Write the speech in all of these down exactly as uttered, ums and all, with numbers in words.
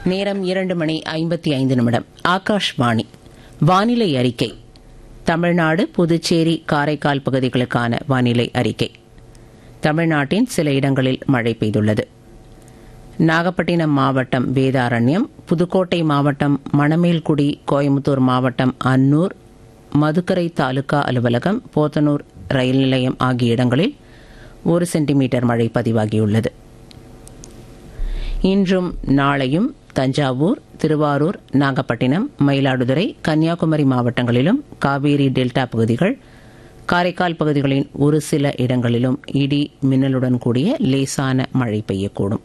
நேரம் இரண்டு மணி ஐம்பத்தி ஐந்து நிமிடம். ஆகாஷ்வாணி வானிலை அறிக்கை. தமிழ்நாடு, புதுச்சேரி, காரைக்கால் பகுதிகளுக்கான வானிலை அறிக்கை. தமிழ்நாட்டின் சில இடங்களில் மழை பெய்துள்ளது. நாகப்பட்டினம் மாவட்டம் வேதாரண்யம், புதுக்கோட்டை மாவட்டம் மணமேல்குடி, கோயம்புத்தூர் மாவட்டம் அன்னூர், மதுக்கரை தாலுகா அலுவலகம், போத்தனூர் ரயில் நிலையம் ஆகிய இடங்களில் ஒரு சென்டிமீட்டர் மழை பதிவாகியுள்ளது. இன்றும் நாளையும் தஞ்சாவூர், திருவாரூர், நாகப்பட்டினம், மயிலாடுதுறை, கன்னியாகுமரி மாவட்டங்களிலும், காவேரி டெல்டா பகுதிகள், காரைக்கால் பகுதிகளின் ஒரு சில இடங்களிலும் இடி மின்னலுடன் கூடிய லேசான மழை பெய்யக்கூடும்.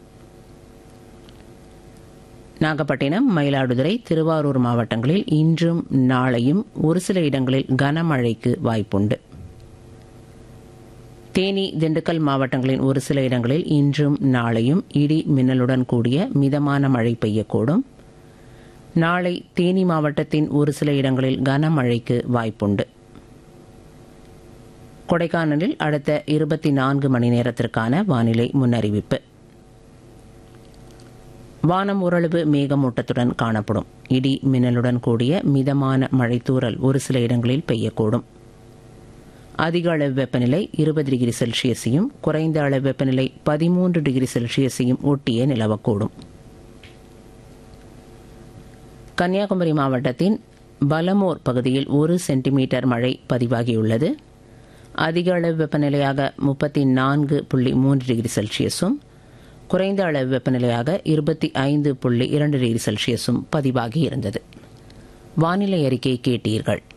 நாகப்பட்டினம், மயிலாடுதுறை, திருவாரூர் மாவட்டங்களில் இன்றும் நாளையும் ஒரு சில இடங்களில் கனமழைக்கு வாய்ப்புண்டு. தேனி, திண்டுக்கல் மாவட்டங்களின் ஒரு சில இடங்களில் இன்றும் நாளையும் இடி மின்னலுடன் கூடிய மிதமான மழை பெய்யக்கூடும். நாளை தேனி மாவட்டத்தின் ஒரு சில இடங்களில் கனமழைக்கு வாய்ப்புண்டு. கொடைக்கானலில் அடுத்த இருபத்தி நான்கு மணி நேரத்திற்கான வானிலை முன்னறிவிப்பு. வானம் ஓரளவு மேகமூட்டத்துடன் காணப்படும். இடி மின்னலுடன் கூடிய மிதமான மழைத்தூறல் ஒரு சில இடங்களில் பெய்யக்கூடும். அதிக அளவு வெப்பநிலை இருபது டிகிரி செல்சியஸையும், குறைந்த அளவு வெப்பநிலை பதிமூன்று டிகிரி செல்சியஸையும் ஒட்டிய நிலவக்கூடும். கன்னியாகுமரி மாவட்டத்தின் பலமோர் பகுதியில் ஒரு சென்டிமீட்டர் மழை பதிவாகியுள்ளது. அதிக அளவு வெப்பநிலையாக முப்பத்தி நான்கு புள்ளி மூன்று டிகிரி செல்சியஸும், குறைந்த அளவு வெப்பநிலையாக இருபத்தி ஐந்து புள்ளி இரண்டு டிகிரி செல்சியஸும் பதிவாகியிருந்தது. வானிலை அறிக்கை கேட்டீர்கள்.